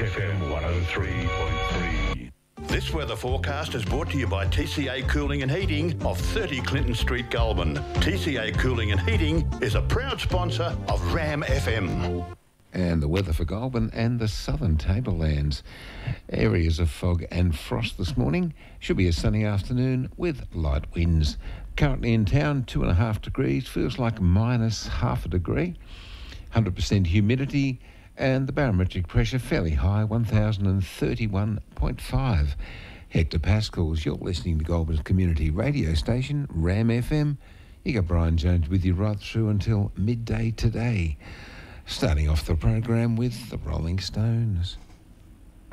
FM 103.3. This weather forecast is brought to you by TCA Cooling and Heating of 30 Clinton Street, Goulburn. TCA Cooling and Heating is a proud sponsor of RAM FM. And the weather for Goulburn and the southern tablelands. Areas of fog and frost this morning. Should be a sunny afternoon with light winds. Currently in town, 2.5 degrees. Feels like minus half a degree. 100% humidity. And the barometric pressure fairly high, 1031.5 hectopascals. You're listening to Goulburn's community radio station, RAM FM. You got Brian Jones with you right through until midday today. Starting off the program with the Rolling Stones.